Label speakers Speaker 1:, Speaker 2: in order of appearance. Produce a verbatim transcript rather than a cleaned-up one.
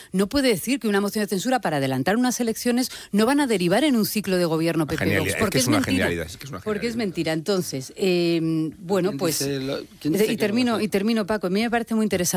Speaker 1: no puede decir que una moción de censura para adelantar unas elecciones no van a derivar en un ciclo de gobierno P P Vox. Porque es, es, es mentira. Es que es una porque es mentira. Entonces, eh, bueno, pues...
Speaker 2: Dice lo,
Speaker 1: y termino, y termino, Paco, a mí me parece muy interesante